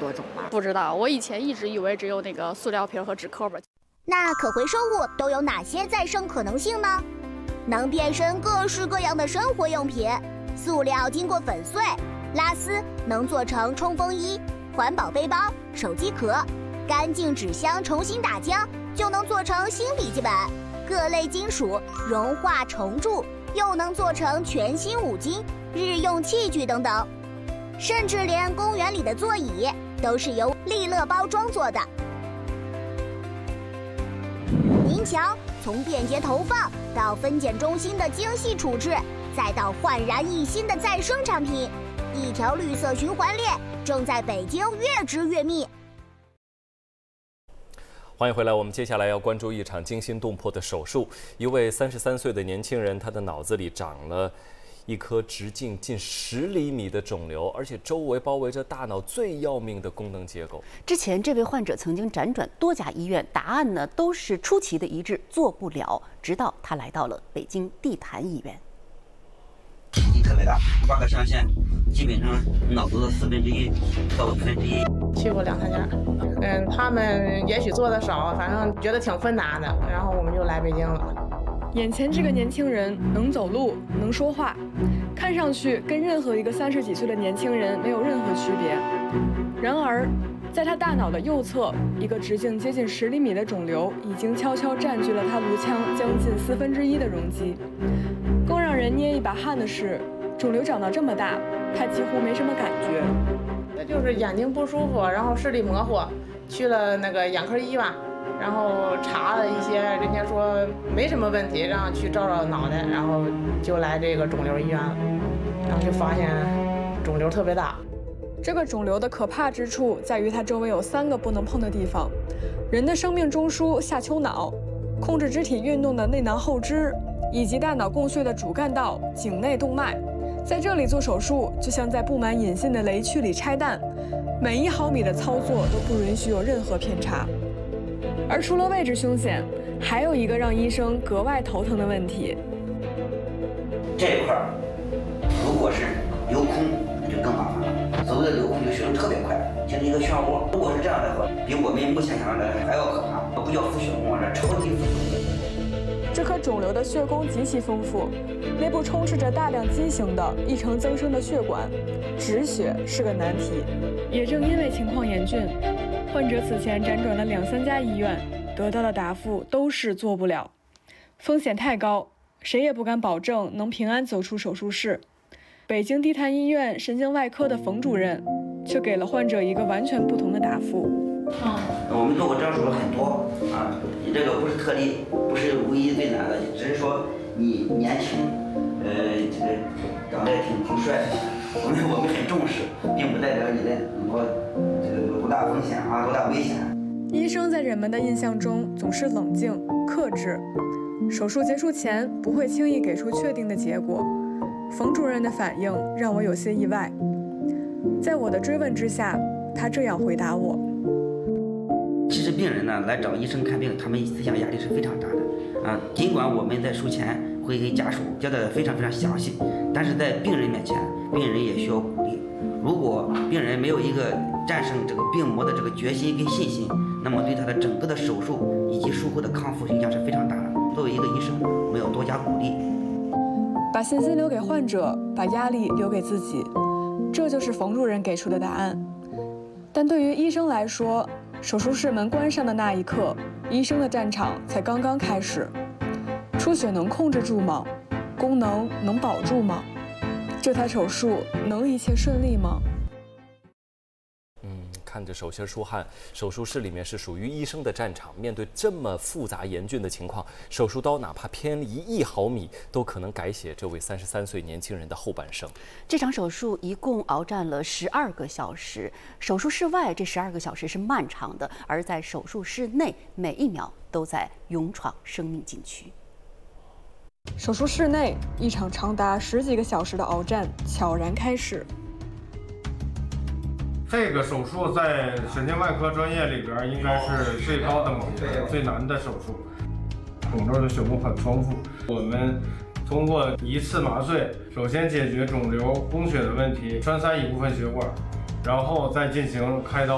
多种吗？ 不知道，我以前一直以为只有那个塑料瓶和纸壳吧。 那可回收物都有哪些再生可能性呢？能变身各式各样的生活用品，塑料经过粉碎、拉丝能做成冲锋衣、环保背包、手机壳，干净纸箱重新打浆就能做成新笔记本，各类金属融化重铸又能做成全新五金、日用器具等等，甚至连公园里的座椅都是由利乐包装做的。您瞧，从便捷投放到分拣中心的精细处置，再到焕然一新的再生产品，一条绿色循环链正在北京越织越密。 欢迎回来，我们接下来要关注一场惊心动魄的手术。一位33岁的年轻人，他的脑子里长了一颗直径近10厘米的肿瘤，而且周围包围着大脑最要命的功能结构。 之前这位患者曾经辗转多家医院，答案呢都是出奇的一致，做不了。直到他来到了北京地坛医院。 体积特别大，挂个象限，基本上脑子的1/4到1/5。 去过2、3家，他们也许做的少，反正觉得挺困难的，然后我们就来北京了。 眼前这个年轻人能走路，能说话，看上去跟任何一个30几岁的年轻人没有任何区别。然而，在他大脑的右侧，一个直径接近10厘米的肿瘤已经悄悄占据了他颅腔将近1/4的容积。更让人捏一把汗的是，肿瘤长到这么大，他几乎没什么感觉。 那就是眼睛不舒服，然后视力模糊，去了那个眼科医院。然后查了一些，人家说没什么问题，让去照照脑袋，然后就来这个肿瘤医院了，然后就发现肿瘤特别大。 这个肿瘤的可怕之处在于它周围有3个不能碰的地方：人的生命中枢下丘脑、控制肢体运动的内囊后肢，以及大脑共隧的主干道颈内动脉。在这里做手术，就像在布满引信的雷区里拆弹，每1毫米的操作都不允许有任何偏差。而除了位置凶险，还有一个让医生格外头疼的问题。 这一块如果是留空，那就更麻烦了。所谓的留空就血流特别快，就是一个漩涡。如果是这样的话，比我们目前想象的还要可怕。不叫腹血供，这超级腹血供。 这颗肿瘤的血供极其丰富，内部充斥着大量畸形的异常增生的血管，止血是个难题。也正因为情况严峻，患者此前辗转了2、3家医院，得到的答复都是做不了，风险太高，谁也不敢保证能平安走出手术室。北京地坛医院神经外科的冯主任却给了患者一个完全不同的答复。 我们做过这样手术很多啊，你这个不是特例，不是唯一最难的，只是说你年轻，这个长得也挺帅的，我们很重视，并不代表你的能够这个有多大风险啊，多大危险。 医生在人们的印象中总是冷静克制，手术结束前不会轻易给出确定的结果。冯主任的反应让我有些意外，在我的追问之下，他这样回答我： 其实病人呢来找医生看病，他们思想压力是非常大的啊。尽管我们在术前会给家属交代的非常详细，但是在病人面前，病人也需要鼓励。如果病人没有一个战胜这个病魔的这个决心跟信心，那么对他的整个的手术以及术后的康复影响是非常大的。作为一个医生，我们要多加鼓励， 把信心留给患者，把压力留给自己，这就是冯主任给出的答案。但对于医生来说，手术室门关上的那一刻，医生的战场才刚刚开始。出血能控制住吗？功能能保住吗？这台手术能一切顺利吗？ 看着手心出汗，手术室里面是属于医生的战场。面对这么复杂严峻的情况，手术刀哪怕偏离1毫米，都可能改写这位33岁年轻人的后半生。 这场手术一共鏖战了12个小时，手术室外这12个小时是漫长的，而在手术室内每1秒都在勇闯生命禁区。 手术室内，一场长达10几个小时的鏖战悄然开始。 这个手术在神经外科专业里边应该是最高等级的、最难的手术。肿瘤的血供很丰富，我们通过一次麻醉，首先解决肿瘤供血的问题，栓塞一部分血管，然后再进行开刀。